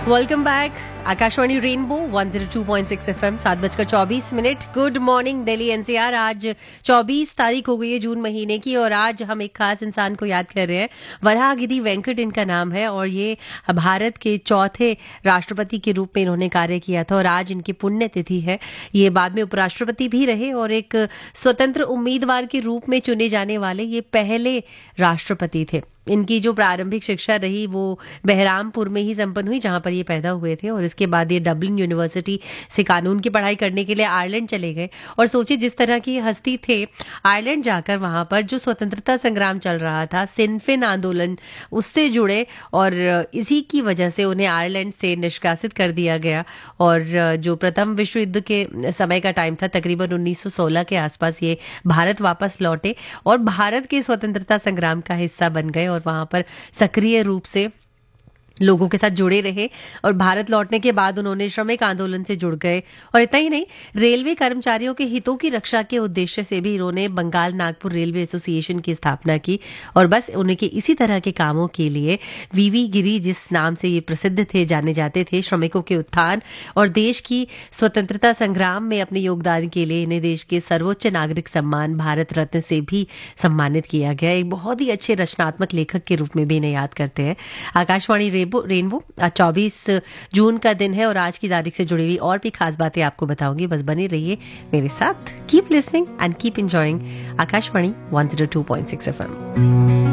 Welcome back. Akashvani rainbow 102.6 FM 7:24। Good morning Delhi NCR. आज 24 तारीख हो गई है जून महीने की और आज हम एक खास इंसान को याद कर रहे हैं। वराहगिरि वेंकट इनका नाम है और ये भारत के चौथे राष्ट्रपति के रूप में इन्होंने कार्य किया था और आज इनकी पुण्यतिथि है। ये बाद में उपराष्ट्रपति भी रहे और एक स्वतंत्र उम्मीदवार के रूप में चुने जाने वाले ये पहले राष्ट्रपति थे। इनकी जो प्रारंभिक शिक्षा रही वो बहरामपुर में ही संपन्न हुई, जहां पर ये पैदा हुए थे और इसके बाद ये डबलिन यूनिवर्सिटी से कानून की पढ़ाई करने के लिए आयरलैंड चले गए। और सोचिए जिस तरह की हस्ती थे, आयरलैंड जाकर वहां पर जो स्वतंत्रता संग्राम चल रहा था, सिनफिन आंदोलन, उससे जुड़े और इसी की वजह से उन्हें आयरलैंड से निष्कासित कर दिया गया। और जो प्रथम विश्व युद्ध के समय का टाइम था, तकरीबन 1916 के आसपास ये भारत वापस लौटे और भारत के स्वतंत्रता संग्राम का हिस्सा बन गए और वहां पर सक्रिय रूप से लोगों के साथ जुड़े रहे। और भारत लौटने के बाद उन्होंने श्रमिक आंदोलन से जुड़ गए और इतना ही नहीं, रेलवे कर्मचारियों के हितों की रक्षा के उद्देश्य से भी इन्होंने बंगाल नागपुर रेलवे एसोसिएशन की स्थापना की। और बस उनके इसी तरह के कामों के लिए वीवी गिरी, जिस नाम से ये प्रसिद्ध थे, जाने जाते थे, श्रमिकों के उत्थान और देश की स्वतंत्रता संग्राम में अपने योगदान के लिए इन्हें देश के सर्वोच्च नागरिक सम्मान भारत रत्न से भी सम्मानित किया गया। एक बहुत ही अच्छे रचनात्मक लेखक के रूप में भी इन्हें याद करते हैं। आकाशवाणी रेनबो 24 जून का दिन है और आज की तारीख से जुड़ी हुई और भी खास बातें आपको बताऊंगी। बस बने रहिए मेरे साथ। Keep listening and keep enjoying Akashvani 102.6 FM.